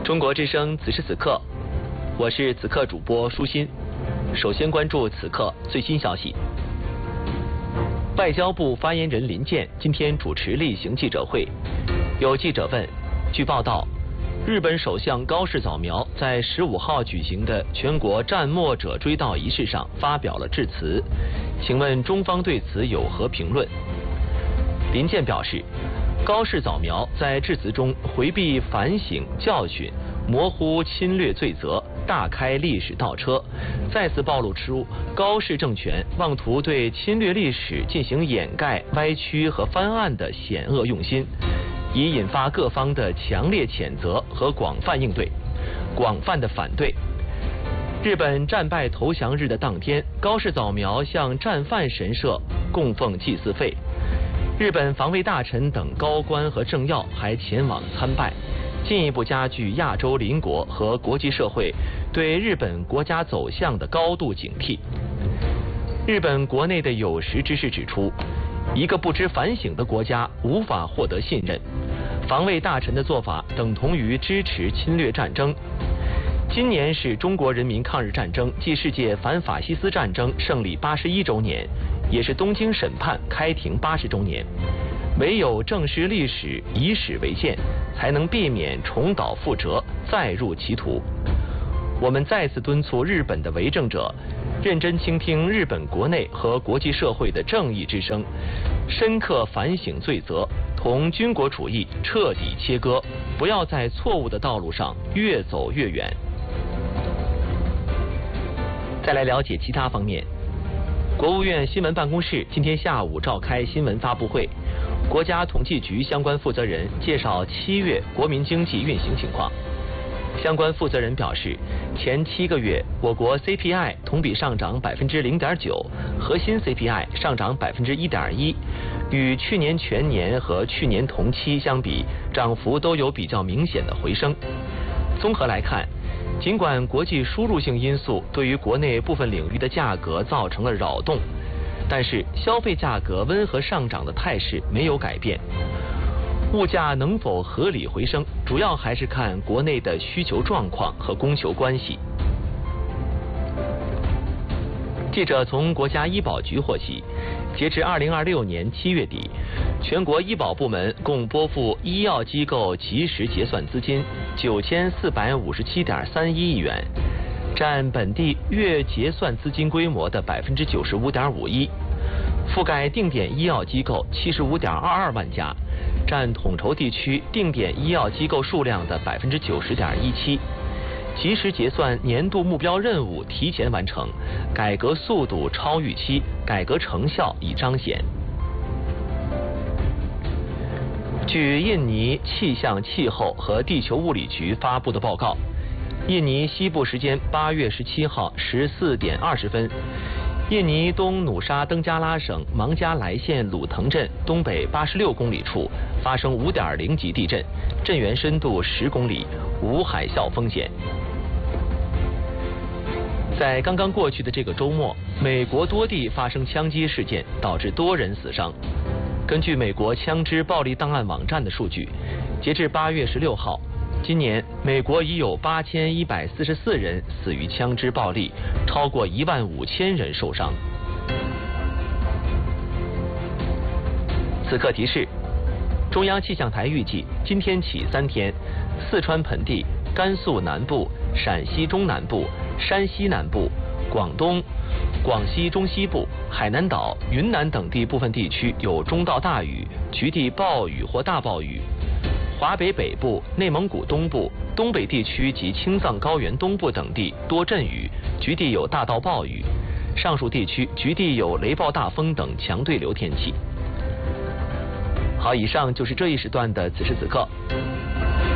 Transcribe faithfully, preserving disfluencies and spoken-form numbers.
中国之声此时此刻，我是此刻主播舒心。首先关注此刻最新消息。外交部发言人林健今天主持例行记者会，有记者问：据报道，日本首相高市早苗在十五号举行的全国战没者追悼仪式上发表了致辞，请问中方对此有何评论？林健表示，高市早苗在致辞中回避反省教训，模糊侵略罪责，大开历史倒车，再次暴露出高市政权妄图对侵略历史进行掩盖、歪曲和翻案的险恶用心，已引发各方的强烈谴责和广泛应对、广泛的反对。日本战败投降日的当天，高市早苗向战犯神社供奉祭祀费。日本防卫大臣等高官和政要还前往参拜，进一步加剧亚洲邻国和国际社会对日本国家走向的高度警惕。日本国内的有识之士指出，一个不知反省的国家无法获得信任，防卫大臣的做法等同于支持侵略战争。今年是中国人民抗日战争暨世界反法西斯战争胜利八十一周年，也是东京审判开庭八十周年。唯有正视历史，以史为鉴，才能避免重蹈覆辙，再入歧途。我们再次敦促日本的为政者，认真倾听日本国内和国际社会的正义之声，深刻反省罪责，同军国主义彻底切割，不要在错误的道路上越走越远。再来了解其他方面。国务院新闻办公室今天下午召开新闻发布会，国家统计局相关负责人介绍七月国民经济运行情况。相关负责人表示，前七个月我国 C P I 同比上涨百分之零点九，核心 C P I 上涨百分之一点一，与去年全年和去年同期相比，涨幅都有比较明显的回升。综合来看，尽管国际输入性因素对于国内部分领域的价格造成了扰动，但是消费价格温和上涨的态势没有改变。物价能否合理回升，主要还是看国内的需求状况和供求关系。记者从国家医保局获悉，截至二零二六年七月底，全国医保部门共拨付医药机构及时结算资金九千四百五十七点三一亿元，占本地月结算资金规模的百分之九十五点五一，覆盖定点医药机构七十五点二二万家，占统筹地区定点医药机构数量的百分之九十点一七。及时结算年度目标任务提前完成，改革速度超预期，改革成效已彰显。据印尼气象气候和地球物理局发布的报告，印尼西部时间八月十七号十四点二十分，印尼东努沙登加拉省芒加莱县鲁腾镇东北八十六公里处发生五点零级地震，震源深度十公里，无海啸风险。在刚刚过去的这个周末，美国多地发生枪击事件，导致多人死伤。根据美国枪支暴力档案网站的数据，截至八月十六号，今年美国已有八千一百四十四人死于枪支暴力，超过一万五千人受伤。此刻提示：中央气象台预计今天起三天，四川盆地、甘肃南部、陕西中南部、山西南部、广东、广西中西部、海南岛、云南等地部分地区有中到大雨，局地暴雨或大暴雨；华北北部、内蒙古东部、东北地区及青藏高原东部等地多阵雨，局地有大到暴雨；上述地区局地有雷暴大风等强对流天气。好，以上就是这一时段的此时此刻。